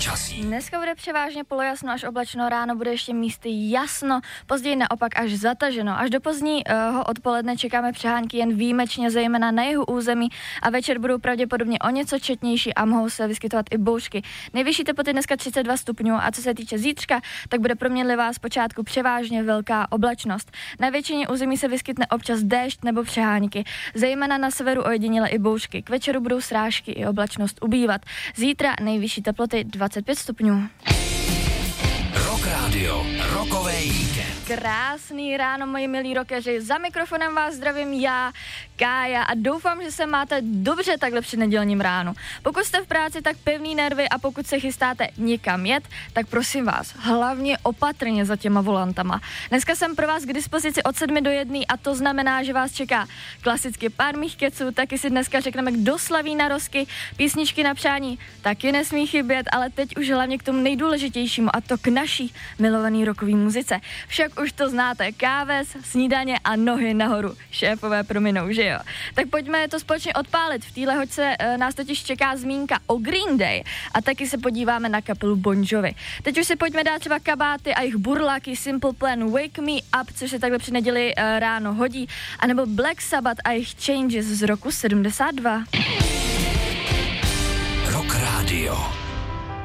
počasí. Dneska bude převážně polojasno až oblačno, ráno bude ještě místy jasno, později naopak až zataženo. Až do pozdního odpoledne čekáme přehánky jen výjimečně, zejména na jihu území a večer budou pravděpodobně o něco četnější a mohou se vyskytovat i bouřky. Nejvyšší teploty dneska 32 stupňů a co se týče zítřka, tak bude proměnlivá zpočátku převážně velká oblačnost. Na většině území se vyskytne občas déšť nebo přehánky, zejména na severu ojediněle i bouřky. K večeru budou srážky i oblačnost ubývat. Zítra nejvyšší teploty 25 stupňů. Rock Radio, rokový víkend. Krásný ráno, moji milí rockeři. Za mikrofonem vás zdravím já, Kája, a doufám, že se máte dobře takhle při nedělním ránu. Pokud jste v práci, tak pevný nervy, a pokud se chystáte někam jet, tak prosím vás, hlavně opatrně za těma volantama. Dneska jsem pro vás k dispozici od 7 do 1 a to znamená, že vás čeká klasicky pár mých keců, taky si dneska řekneme, kdo slaví narozky, písničky na přání taky nesmí chybět, ale teď už hlavně k tomu nejdůležitějšímu, a to k naší milovaný rockový muzice. Však už to znáte, káves, snídaně a nohy nahoru. Šéfové prominou, že jo? Tak pojďme to společně odpálit. V téhle hoďce nás totiž čeká zmínka o Green Day a taky se podíváme na kapelu Bon Jovi. Teď už si pojďme dát třeba kabáty a jejich burláky Simple Plan Wake Me Up, což se takhle při neděli ráno hodí, anebo Black Sabbath a jejich Changes z roku 72. Rock Radio.